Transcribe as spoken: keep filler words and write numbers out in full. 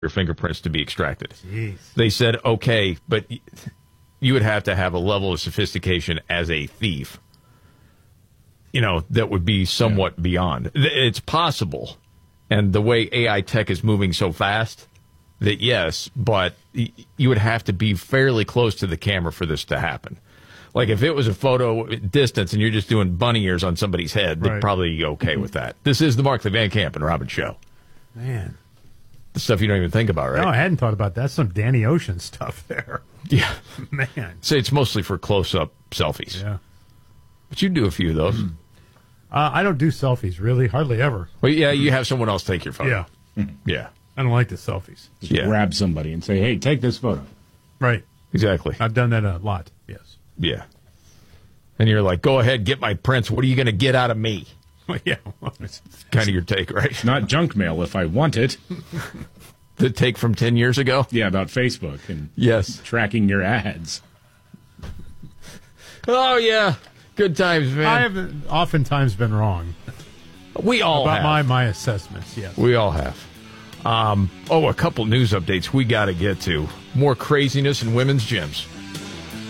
your fingerprints to be extracted. Jeez. They said, okay, but you would have to have a level of sophistication as a thief, you know, that would be somewhat yeah. beyond. It's possible. And the way A I tech is moving so fast, that yes, but you would have to be fairly close to the camera for this to happen. Like if it was a photo distance and you're just doing bunny ears on somebody's head, right. they'd probably be okay with that. This is the Markley Van Camp and Robin Show. Man. The stuff you don't even think about, right? No, I hadn't thought about that. Some Danny Ocean stuff there. Yeah. Man. Say it's mostly for close-up selfies. Yeah. But you do a few of those. Uh, I don't do selfies, really. Hardly ever. Well, yeah, you have someone else take your photo. Yeah. Yeah. I don't like the selfies. Just yeah. grab somebody and say, hey, take this photo. Right. Exactly. I've done that a lot, yes. Yeah. And you're like, go ahead, get my prints. What are you going to get out of me? Well, yeah. Well, it's kind of your take, right? It's not junk mail if I want it. The take from ten years ago? Yeah, about Facebook and yes, tracking your ads. Oh, yeah. Good times, man. I have oftentimes been wrong. We all about have. my, my assessments, yes. We all have. Um, oh, a couple news updates we got to get to. More craziness in women's gyms.